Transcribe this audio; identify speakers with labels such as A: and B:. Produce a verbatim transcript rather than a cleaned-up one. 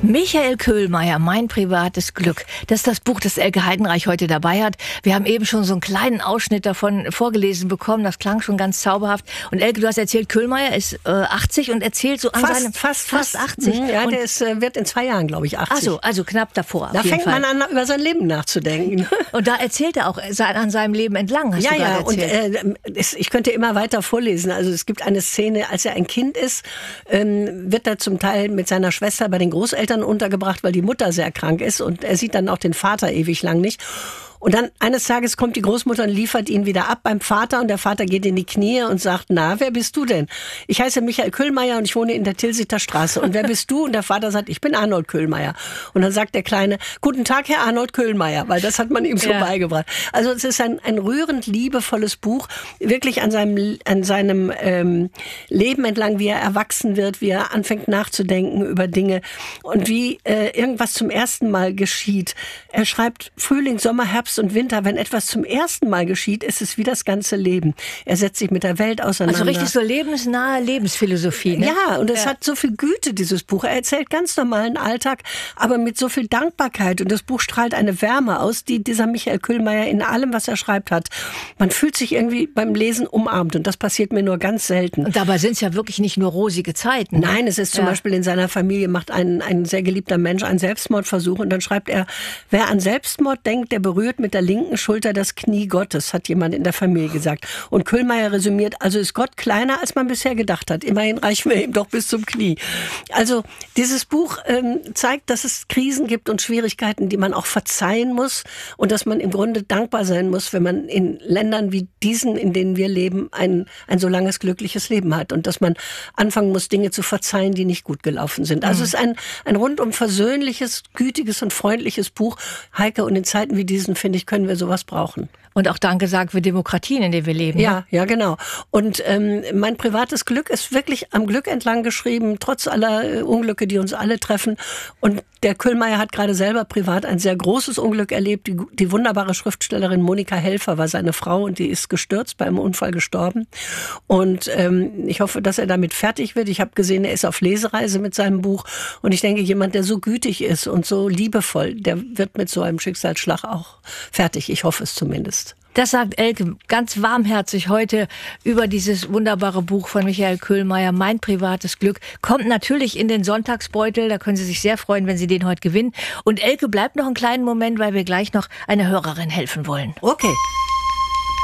A: Michael Köhlmeier, mein privates Glück. Das ist das Buch, das Elke Heidenreich heute dabei hat. Wir haben eben schon so einen kleinen Ausschnitt davon vorgelesen bekommen. Das klang schon ganz zauberhaft. Und Elke, du hast erzählt, Köhlmeier ist äh, achtzig und erzählt so an
B: fast,
A: seinem...
B: Fast,
A: fast achtzig.
B: Ja,
A: und
B: der ist, wird in zwei Jahren, glaube ich, achtzig.
A: Ach so, also knapp davor.
B: Da fängt
A: Fall.
B: man an, über sein Leben nachzudenken.
A: Und da erzählt er auch an seinem Leben entlang, hast
B: ja,
A: du gerade
B: ja,
A: erzählt.
B: und äh, es, ich könnte immer weiter vorlesen. Also es gibt eine Szene, als er ein Kind ist, ähm, wird er zum Teil mit seiner Schwester bei den Großeltern untergebracht, weil die Mutter sehr krank ist und er sieht dann auch den Vater ewig lang nicht. Und dann eines Tages kommt die Großmutter und liefert ihn wieder ab beim Vater und der Vater geht in die Knie und sagt, na, wer bist du denn? Ich heiße Michael Köhlmeier und ich wohne in der Tilsiter Straße. Und wer bist du? Und der Vater sagt, ich bin Arnold Köhlmeier. Und dann sagt der Kleine, guten Tag, Herr Arnold Köhlmeier, weil das hat man ihm so ja. beigebracht. Also es ist ein, ein rührend liebevolles Buch, wirklich an seinem, an seinem ähm, Leben entlang, wie er erwachsen wird, wie er anfängt nachzudenken über Dinge und wie äh, irgendwas zum ersten Mal geschieht. Er schreibt Frühling, Sommer, Herbst und Winter, wenn etwas zum ersten Mal geschieht, ist es wie das ganze Leben. Er setzt sich mit der Welt auseinander.
A: Also richtig so lebensnahe Lebensphilosophie, ne?
B: Ja, und es
A: ja.
B: hat so viel Güte, dieses Buch. Er erzählt ganz normalen Alltag, aber mit so viel Dankbarkeit. Und das Buch strahlt eine Wärme aus, die dieser Michael Köhlmeier in allem, was er schreibt, hat. Man fühlt sich irgendwie beim Lesen umarmt und das passiert mir nur ganz selten.
A: Und dabei sind es ja wirklich nicht nur rosige Zeiten.
B: Nein, es ist zum ja. Beispiel in seiner Familie macht ein, ein sehr geliebter Mensch einen Selbstmordversuch und dann schreibt er, wer an Selbstmord denkt, der berührt mit der linken Schulter das Knie Gottes, hat jemand in der Familie gesagt. Und Köhlmeier resümiert, also ist Gott kleiner, als man bisher gedacht hat. Immerhin reichen wir ihm doch bis zum Knie. Also dieses Buch ähm, zeigt, dass es Krisen gibt und Schwierigkeiten, die man auch verzeihen muss und dass man im Grunde dankbar sein muss, wenn man in Ländern wie diesen, in denen wir leben, ein, ein so langes, glückliches Leben hat und dass man anfangen muss, Dinge zu verzeihen, die nicht gut gelaufen sind. Also mhm. es ist ein, ein rundum versöhnliches, gütiges und freundliches Buch. Heike, und in Zeiten wie diesen, finde ich, können wir sowas brauchen.
A: Und auch Danke sagen für Demokratien, in denen wir leben.
B: Ja, ja, genau. Und ähm, mein privates Glück ist wirklich am Glück entlang geschrieben, trotz aller äh, Unglücke, die uns alle treffen. Und der Köhlmeier hat gerade selber privat ein sehr großes Unglück erlebt. Die, die wunderbare Schriftstellerin Monika Helfer war seine Frau und die ist gestürzt, bei einem Unfall gestorben. Und ähm, ich hoffe, dass er damit fertig wird. Ich habe gesehen, er ist auf Lesereise mit seinem Buch. Und ich denke, jemand, der so gütig ist und so liebevoll, der wird mit so einem Schicksalsschlag auch fertig. Ich hoffe es zumindest.
A: Das sagt Elke ganz warmherzig heute über dieses wunderbare Buch von Michael Köhlmeier, Mein privates Glück. Kommt natürlich in den Sonntagsbeutel, da können Sie sich sehr freuen, wenn Sie den heute gewinnen. Und Elke bleibt noch einen kleinen Moment, weil wir gleich noch einer Hörerin helfen wollen.
B: Okay.